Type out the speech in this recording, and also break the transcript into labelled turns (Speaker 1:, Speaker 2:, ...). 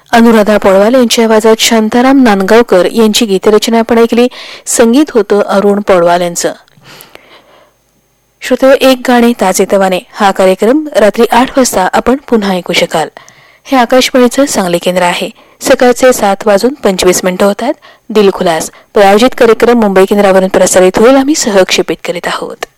Speaker 1: अनुराधा पौडवाल यांच्या आवाजात शांताराम नांदगावकर यांची गीतरचना आपण ऐकली. संगीत होतं अरुण पौडवाल यांचं. श्रोते, एक गाणे ताजेतवाने हा कार्यक्रम रात्री 8 वाजता आपण पुन्हा ऐकू शकाल. हे आकाशवाणीचं सांगली केंद्र आहे. सकाळचे 7:25 होत आहेत. दिलखुलास प्रायोजित कार्यक्रम मुंबई केंद्रावरून प्रसारित होईल. आम्ही सहक्षेपित करीत आहोत.